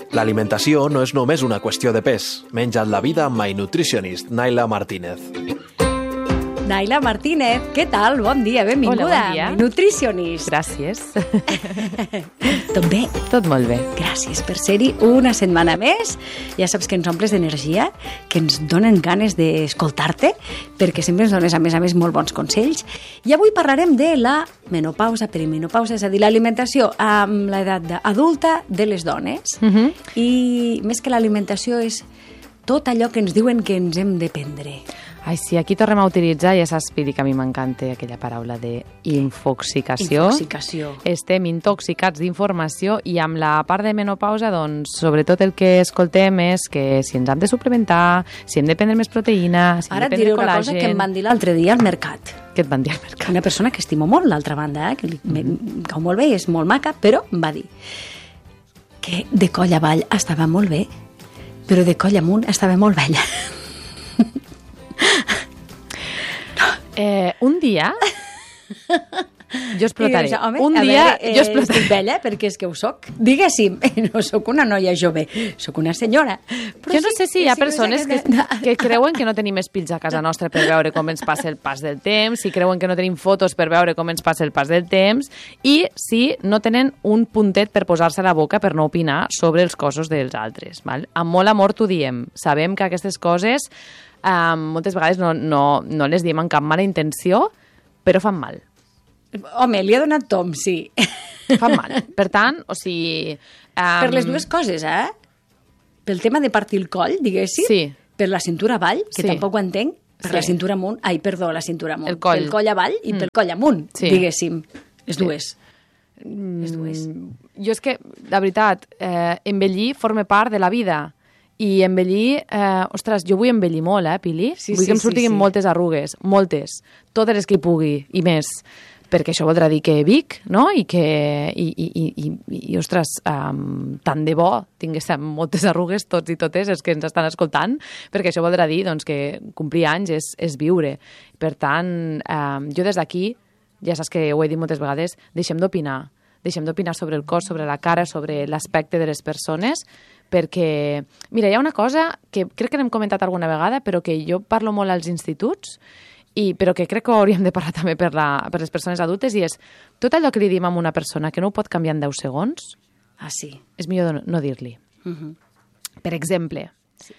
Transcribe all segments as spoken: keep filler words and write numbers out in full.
L'alimentació no és només una qüestió de pes. Menja't la vida amb My Nutritionist, Naila Martínez. Naila Martínez, què tal? Bon dia, benvinguda. Hola, bon dia. My Nutritionist. Gràcies. Tot bé? Tot molt bé. Gràcies per ser-hi una setmana més. Ja saps que ens omples d'energia, que ens donen ganes d'escoltar-te, perquè sempre ens dones, a més a més, molt bons consells. I avui parlarem de la menopausa, perimenopausa, és a dir, l'alimentació amb l'edat adulta de les dones. Uh-huh. I més que l'alimentació és tot allò que ens diuen que ens hem de prendre. Ai, sí, aquí tornem a utilitzar, ja saps, Pili, que a mi m'encanta aquella paraula de infoxicació. Infoxicació. Estem intoxicats d'informació i amb la part de menopausa, doncs, sobretot el que escoltem és que si ens hem de suplementar, si hem de prendre més proteïna, si Ara hem de et prendre diré una col·làgen... cosa que em van dir l'altre dia al mercat. Què et van dir al mercat? Una persona que estimo molt, l'altra banda, eh, que li mm. cau molt bé, és molt maca, però em va dir que de coll avall estava molt bé, però de coll amunt estava molt vella. Eh, un dia... Jo explotaré. Dius, home, un a dia veure, jo explotaré. Estic vella, perquè és que ho soc. Diguéssim, no soc una noia jove, soc una senyora. Però jo no sí, sé si hi ha sí, persones sí, que, sí. que creuen que no tenim espills a casa nostra per veure com ens passa el pas del temps, si creuen que no tenim fotos per veure com ens passa el pas del temps, i si no tenen un puntet per posar-se a la boca per no opinar sobre els cossos dels altres. Val? Amb molt amor t'ho diem. Sabem que aquestes coses eh, moltes vegades no, no, no les diem amb cap mala intenció, però fan mal. Home, li ha donat tom, sí. Fan mal. Per tant, o sigui... Um... Per les dues coses, eh? Pel tema de partir el coll, diguéssim. Sí. Per la cintura avall, que sí. tampoc ho entenc. Per sí. la cintura amunt. Ai, perdó, la cintura amunt. El coll. Pel coll avall i mm. pel coll amunt, sí. diguéssim. Les dues. Sí. Les dues. Jo és que, la veritat, eh, envellir forma part de la vida. I envellir... Eh, ostres, jo vull envellir molt, eh, Pili? Sí, vull sí, que em surtin sí, sí. moltes arrugues. Moltes. Totes les que hi pugui. I més. Perquè això voldrà dir que vic, no? I que, i, i, i, i, i ostres, um, tant de bo tinguéssim moltes arrugues, tots i totes els que ens estan escoltant, perquè això voldrà dir doncs, que complir anys és, és viure. Per tant, um, jo des d'aquí, ja saps que ho he dit moltes vegades, deixem d'opinar. Deixem d'opinar sobre el cos, sobre la cara, sobre l'aspecte de les persones, perquè, mira, hi ha una cosa que crec que n'hem comentat alguna vegada, però que jo parlo molt als instituts, I, però que crec que hauríem de parlar també per, la, per les persones adultes, i és tot allò que li diem a una persona que no ho pot canviar en deu segons, Ah, sí. és millor no, no dir-li. Uh-huh. Per exemple, sí.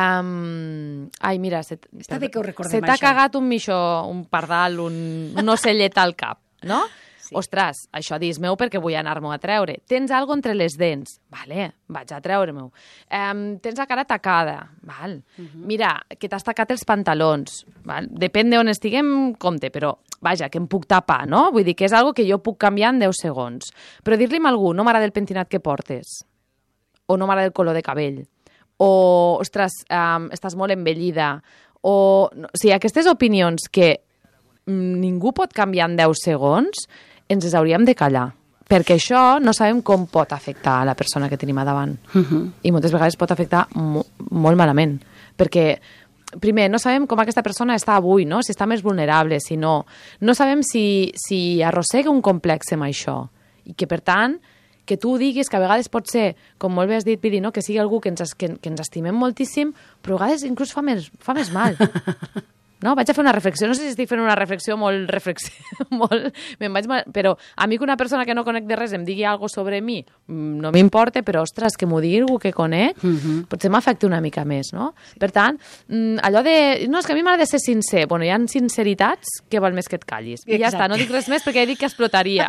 um, ai, mira, se, Està bé que ho recordem, se t'ha això. cagat un mixó, un pardal, un, un ocellet al cap, no? Sí. Ostres, això dis meu perquè vull anar-m'ho a treure. Tens algo entre les dents? Vale, vaig a treure-m'ho. Um, tens la cara tacada? Val. Uh-huh. Mira, que t'has tacat els pantalons. Val. Depèn d'on estiguem, compte, però vaja, que em puc tapar, no? Vull dir que és algo que jo puc canviar en deu segons. Però dir-li a algú, no m'agrada el pentinat que portes, o no m'agrada el color de cabell, o, ostres, um, estàs molt envellida, o... o sigui, aquestes opinions que ningú pot canviar en deu segons, ens les hauríem de callar, perquè això no sabem com pot afectar a la persona que tenim a davant. Uh-huh. I moltes vegades pot afectar mo- molt malament, perquè primer, no sabem com aquesta persona està avui, no? Si està més vulnerable, si no. No sabem si, si arrossega un complex amb això. I que, per tant, que tu diguis que a vegades pot ser, com molt bé has dit, Pili, no? Que sigui algú que ens, que, que ens estimem moltíssim, però a vegades inclús fa més, fa més mal. No? Vaig a fer una reflexió, no sé si estic fent una reflexió molt reflexió, molt... Me'n vaig mal... Però a mi que una persona que no conec de res em digui alguna cosa sobre mi, no m'importa, però, ostres, que m'ho digui algú que conec, uh-huh. potser m'afecta una mica més, no? Sí. Per tant, allò de... No, és que a mi m'agrada ser sincer. Bueno, hi ha sinceritats que val més que et callis. I ja està, no dic res més perquè he dit que explotaria.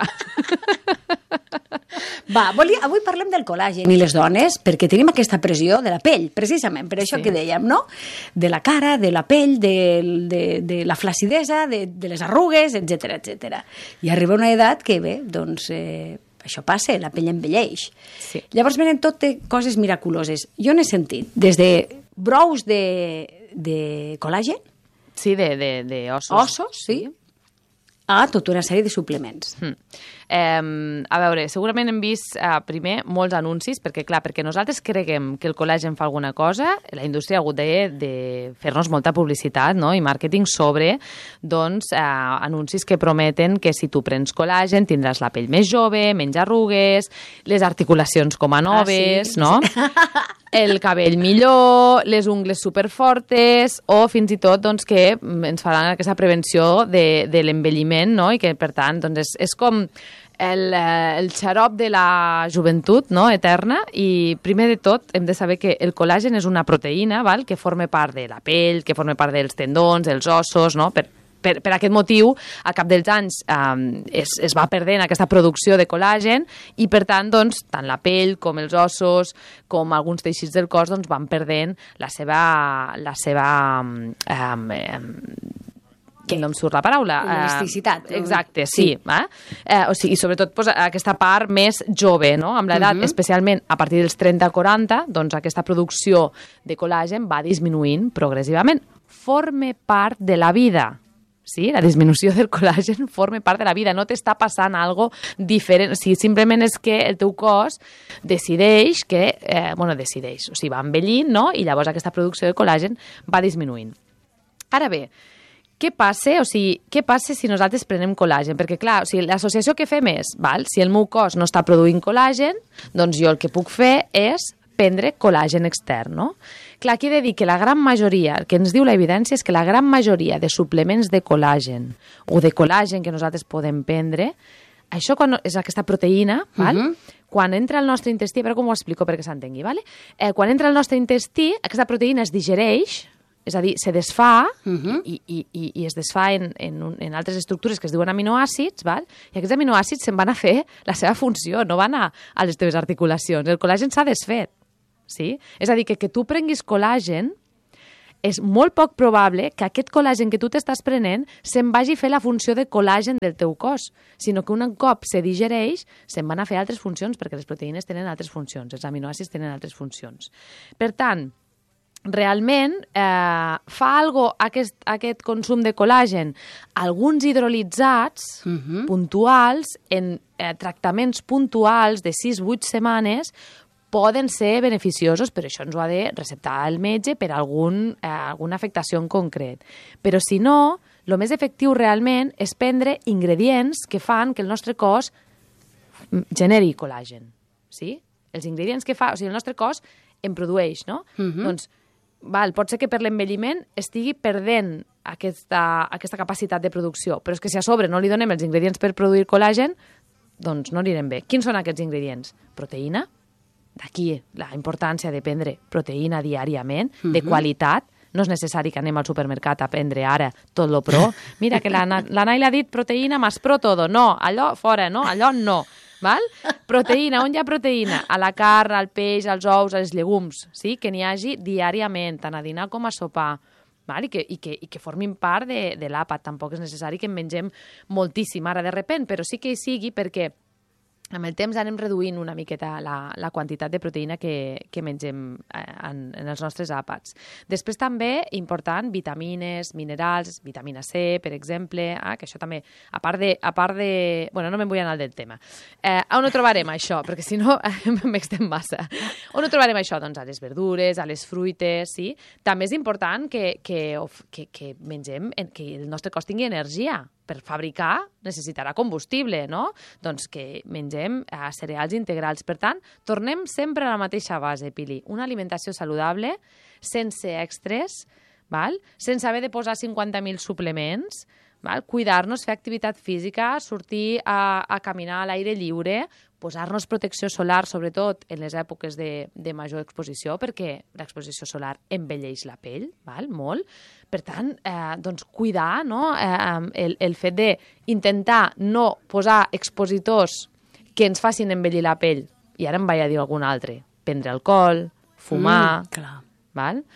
Va, volia, avui parlem del col·làgen i les dones, perquè tenim aquesta pressió de la pell, precisament, per això sí. que dèiem, no? De la cara, de la pell, de, de, de la flacidesa, de, de les arrugues, etcètera, etcètera. I arriba una edat que, bé, doncs, eh, això passa, la pell envelleix. Sí. Llavors venen tot coses miraculoses. Jo n'he sentit, des de brous de, de col·làgen, sí, de, de, de ossos, ossos, sí, a tota una sèrie de suplements. Mm. Eh, a veure, segurament hem vist eh, primer molts anuncis, perquè clar, perquè nosaltres creguem que el col·làgen fa alguna cosa, la indústria ha hagut de, de fer-nos molta publicitat, no?, i màrqueting sobre doncs, eh, anuncis que prometen que si tu prens col·làgen tindràs la pell més jove, menys arrugues, les articulacions com a noves, ah, sí? no? El cabell millor, les ungles superfortes o fins i tot doncs, que ens faran aquesta prevenció de, de l'envelliment, no? I que per tant doncs, és, és com el, el xarop de la joventut, no?, eterna. I primer de tot hem de saber que el col·làgen és una proteïna, val?, que forma part de la pell, que forma part dels tendons, dels ossos, no?, per Per, per aquest motiu, a cap dels anys eh, es, es va perdent aquesta producció de col·làgen i, per tant, doncs, tant la pell com els ossos, com alguns teixits del cos, doncs, van perdent la seva... La seva eh, eh, que no em surt la paraula. Elasticitat. Eh, exacte, sí. sí. Eh? Eh, o sigui, i sobretot pues, aquesta part més jove, no? Amb l'edat, uh-huh. especialment a partir dels trenta a quaranta, doncs aquesta producció de col·làgen va disminuint progressivament. Forma part de la vida. Sí, la disminució del col·làgen forma part de la vida, no t'està passant algo diferent, o sigui, simplement és que el teu cos decideix que, eh, bueno, decideix, o sigui, va envellint, no?, i llavors aquesta producció de col·làgen va disminuint. Ara bé, què passa, o sigui, què passa si nosaltres prenem col·làgen? Perquè, clar, o sigui, l'associació que fem és, val, si el meu cos no està produint col·làgen, doncs jo el que puc fer és prendre col·làgen extern, no? Clar, aquí he de dir que la gran majoria, el que ens diu l'evidència és que la gran majoria de suplements de col·làgen o de col·làgen que nosaltres podem prendre, això quan és aquesta proteïna, val? Uh-huh. Quan entra al nostre intestí, a veure com ho explico perquè s'entengui, vale? eh, quan entra al nostre intestí, aquesta proteïna es digereix, és a dir, se desfà uh-huh. i, i, i, i es desfà en, en, un, en altres estructures que es diuen aminoàcids, val? I aquests aminoàcids se'n van a fer la seva funció, no van a, a les teves articulacions. El col·làgen s'ha desfet. Sí? És a dir, que que tu prenguis col·làgen és molt poc probable que aquest col·làgen que tu t'estàs prenent se'n vagi a fer la funció de col·làgen del teu cos, sinó que un cop se digereix se'n van a fer altres funcions, perquè les proteïnes tenen altres funcions, els aminoàcids tenen altres funcions. Per tant, realment eh, fa algo aquest, aquest consum de col·làgen, alguns hidrolitzats uh-huh. puntuals, en eh, tractaments puntuals de sis a vuit setmanes, poden ser beneficiosos, però això ens ho ha de receptar el metge per algun, eh, alguna afectació en concret. Però si no, el més efectiu realment és prendre ingredients que fan que el nostre cos generi col·làgen. Sí? Els ingredients que fa... O sigui, el nostre cos en produeix, no? Uh-huh. Doncs, val, pot ser que per l'envelliment estigui perdent aquesta, aquesta capacitat de producció, però és que si a sobre no li donem els ingredients per produir col·làgen, doncs no anirem bé. Quins són aquests ingredients? Proteïna. D'aquí la importància de prendre proteïna diàriament, uh-huh. de qualitat. No és necessari que anem al supermercat a prendre ara tot lo pro. Mira que la, la Naila ha dit proteïna más pro todo. No, allò fora, no, allò no. Val? Proteïna, on hi ha proteïna? A la carn, al peix, als ous, als llegums. Sí? Que n'hi hagi diàriament, tant a dinar com a sopar. Val? I, que, i, que, I que formin part de, de l'àpat. Tampoc és necessari que en mengem moltíssim ara de repent, però sí que hi sigui perquè amb el temps anem reduint una miqueta la, la quantitat de proteïna que, que mengem en, en els nostres àpats. Després també, important, vitamines, minerals, vitamina C, per exemple, eh, que això també, a part de... A part de bueno, no me'n vull anar del tema. Eh, on ho trobarem, això? Perquè si no, m'extem massa. On ho trobarem, això? Doncs a les verdures, a les fruites, sí? També és important que, que, que, que mengem, que el nostre cos tingui energia. Per fabricar necessitarà combustible, no? Doncs que mengem eh, cereals integrals. Per tant, tornem sempre a la mateixa base, Pili. Una alimentació saludable, sense extres, val? Sense haver de posar cinquanta mil suplements, val? Cuidar-nos, fer activitat física, sortir a, a caminar a l'aire lliure, posar-nos protecció solar, sobretot en les èpoques de, de major exposició, perquè l'exposició solar envelleix la pell, val? Molt. Per tant, eh, doncs cuidar, no? eh, el, el fet d'intentar no posar expositors que ens facin envellir la pell, i ara em vaig a dir algun altre, prendre alcohol, fumar, mm, clar. Val?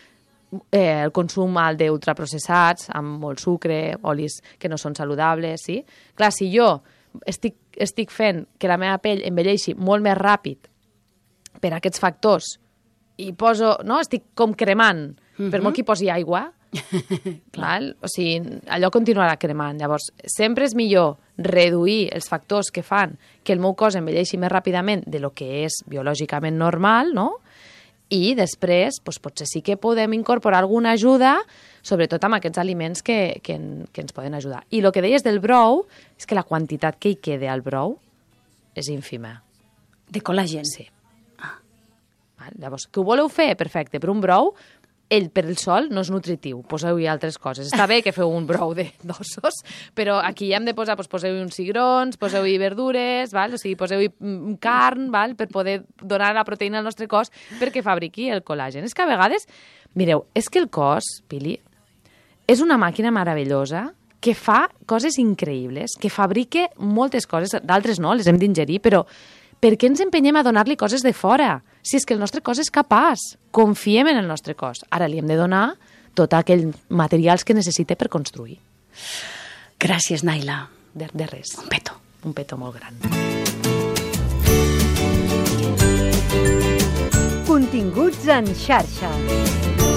Eh, el consum alt d'ultraprocessats, amb molt sucre, olis que no són saludables, sí? Clar, si jo estic, estic fent que la meva pell envelleixi molt més ràpid per aquests factors i poso, no? Estic com cremant, uh-huh. per molt que hi posi aigua, Val? O sigui, allò continuarà cremant. Llavors, sempre és millor reduir els factors que fan que el meu cos envelleixi més ràpidament de lo que és biològicament normal, no? I després, doncs, potser sí que podem incorporar alguna ajuda, sobretot amb aquests aliments que, que, que ens poden ajudar. I el que deies del brou és que la quantitat que hi queda al brou és ínfima. De col·làgen? Sí. Ah. Llavors, que ho voleu fer? Perfecte. Per un brou, ell per el sol no és nutritiu, poseu-hi altres coses. Està bé que feu un brou de d'ossos, però aquí hem de posar, doncs, poseu-hi uns cigrons, poseu-hi verdures, val? O sigui, poseu-hi carn, val? Per poder donar la proteïna al nostre cos perquè fabriqui el col·làgen. És que a vegades, mireu, és que el cos, Pili, és una màquina meravellosa que fa coses increïbles, que fabrica moltes coses, d'altres no, les hem d'ingerir, però per què ens empenyem a donar-li coses de fora? Si és que el nostre cos és capaç. Confiem en el nostre cos. Ara li hem de donar tots aquells materials que necessita per construir. Gràcies, Naila. De, de res. Un petó. Un petó molt gran. Continguts en xarxa.